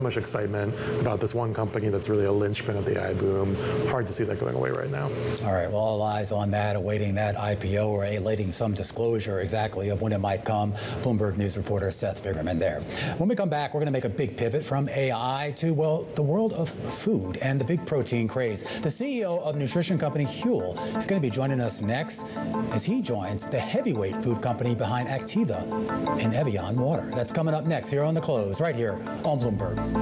Much excitement about this one company that's really a linchpin of the AI boom. Hard to see that going away right now. All right, well, all eyes on that, awaiting that IPO or awaiting some disclosure exactly of when it might come. Bloomberg News reporter Seth Vigerman there. When we come back, we're going to make a big pivot from AI to, well, the world of food and the big protein craze. The CEO of nutrition company Huel is going to be joining us next as he joins the heavyweight food company behind Activa and Evian Water. That's coming up next here on The Close, right here on Bloomberg.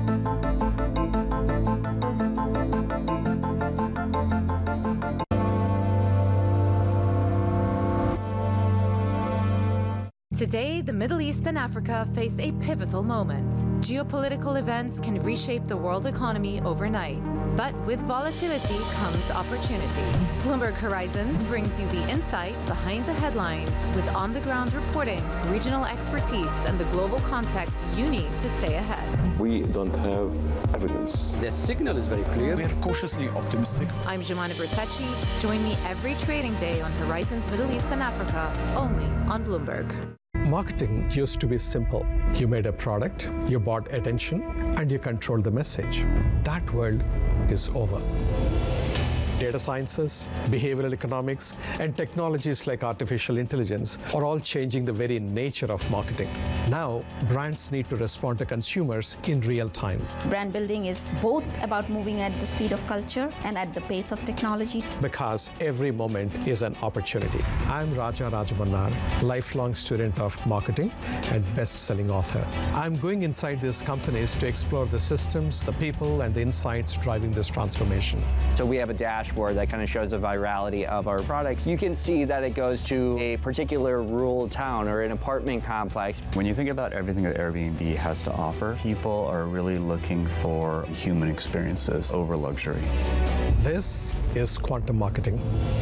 Today, the Middle East and Africa face a pivotal moment. Geopolitical events can reshape the world economy overnight. But with volatility comes opportunity. Bloomberg Horizons brings you the insight behind the headlines with on-the-ground reporting, regional expertise, and the global context you need to stay ahead. We don't have evidence. The signal is very clear. We are cautiously optimistic. I'm Jemana Bersachi. Join me every trading day on Horizons Middle East and Africa, only on Bloomberg. Marketing used to be simple. You made a product, you bought attention, and you controlled the message. That world is over. Data sciences, behavioral economics, and technologies like artificial intelligence are all changing the very nature of marketing. Now, brands need to respond to consumers in real time. Brand building is both about moving at the speed of culture and at the pace of technology. Because every moment is an opportunity. I'm Raja Rajamannar, lifelong student of marketing and best-selling author. I'm going inside these companies to explore the systems, the people, and the insights driving this transformation. So we have a dashboard that kind of shows the virality of our products. You can see that it goes to a particular rural town or an apartment complex. When you think about everything that Airbnb has to offer, people are really looking for human experiences over luxury. This is quantum marketing.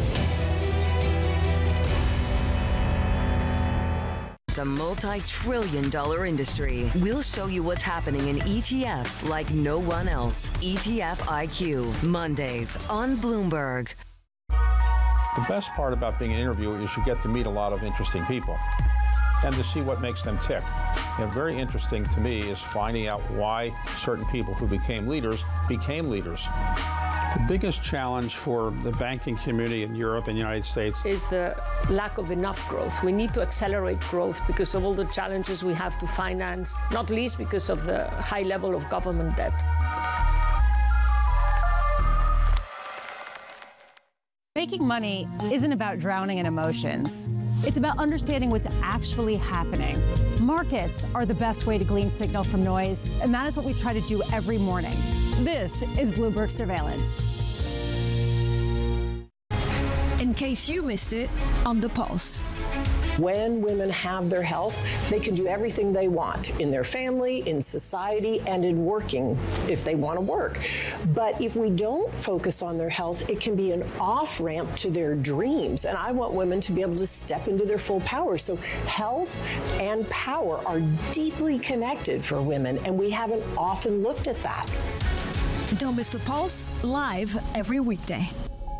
It's a multi-trillion-dollar industry. We'll show you what's happening in ETFs like no one else. ETF IQ, Mondays on Bloomberg. The best part about being an interviewer is you get to meet a lot of interesting people and to see what makes them tick. And very interesting to me is finding out why certain people who became leaders became leaders. The biggest challenge for the banking community in Europe and the United States is the lack of enough growth. We need to accelerate growth because of all the challenges we have to finance, not least because of the high level of government debt. Making money isn't about drowning in emotions. It's about understanding what's actually happening. Markets are the best way to glean signal from noise, and that is what we try to do every morning. This is Bloomberg Surveillance. In case you missed it, on The Pulse. When women have their health, they can do everything they want in their family, in society, and in working if they want to work. But if we don't focus on their health, it can be an off-ramp to their dreams. And I want women to be able to step into their full power. So health and power are deeply connected for women, and we haven't often looked at that. Don't miss The Pulse, live every weekday.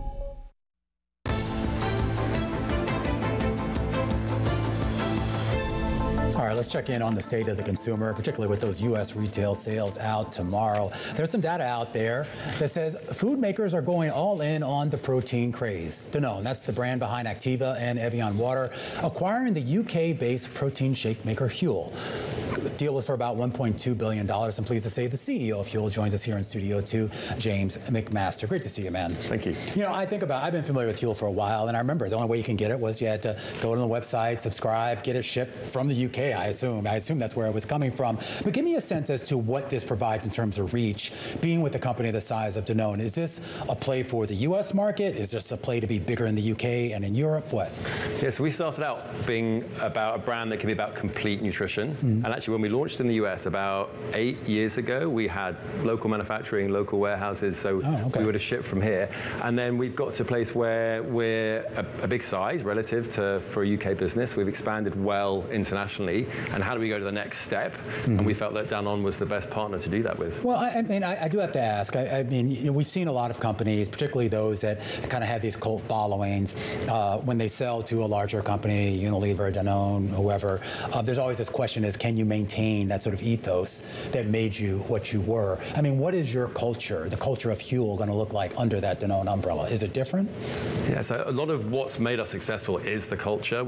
All right, let's check in on the state of the consumer, particularly with those U.S. retail sales out tomorrow. There's some data out there that says food makers are going all in on the protein craze. Danone, that's the brand behind Activa and Evian Water, acquiring the UK-based protein shake maker Huel. The deal was for about $1.2 billion. I'm pleased to say the CEO of Huel joins us here in Studio 2, James McMaster. Great to see you, man. Thank you. You know, I've been familiar with Huel for a while, and I remember the only way you can get it was you had to go to the website, subscribe, get it shipped from the UK. I assume that's where it was coming from. But give me a sense as to what this provides in terms of reach, being with a company the size of Danone. Is this a play for the U.S. market? Is this a play to be bigger in the UK and in Europe? What? Yeah, so we started out being about a brand that can be about complete nutrition. And actually, when we launched in the US about 8 years ago, we had local manufacturing, local warehouses, so we would have shipped from here. And then we've got to a place where we're a big size relative to for a UK business. We've expanded well internationally. And how do we go to the next step? And we felt that Danone was the best partner to do that with. Well, I do have to ask. We've seen a lot of companies, particularly those that kind of have these cult followings, when they sell to a larger company, Unilever, Danone, whoever, there's always this question is, can you maintain maintain that sort of ethos that made you what you were. I mean, what is your culture, the culture of Huel, going to look like under that Danone umbrella? Is it different? Yeah, so a lot of what's made us successful is the culture.